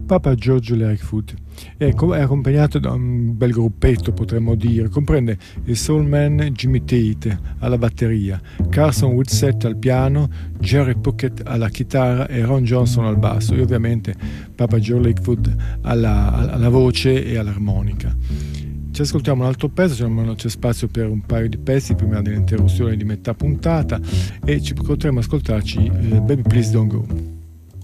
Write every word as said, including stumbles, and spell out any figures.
Papa George Lightfoot è, co- è accompagnato da un bel gruppetto, potremmo dire. Comprende il soulman Jimmy Tate alla batteria, Carson Whitsett al piano, Jerry Puckett alla chitarra e Ron Johnson al basso, e ovviamente Papa George Lightfoot alla, alla voce e all'armonica. Ci ascoltiamo un altro pezzo, cioè non c'è spazio per un paio di pezzi prima dell'interruzione di metà puntata, e ci potremo ascoltarci eh, Baby Please Don't Go.